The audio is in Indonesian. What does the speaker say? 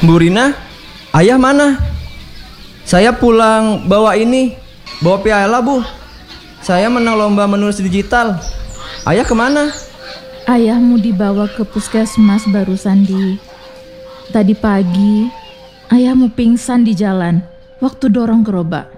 Bu Rina, ayah mana? Saya pulang bawa piala bu. Saya menang lomba menulis digital. Ayah kemana? Ayahmu dibawa ke puskesmas barusan tadi pagi. Ayahmu pingsan di jalan waktu dorong gerobak.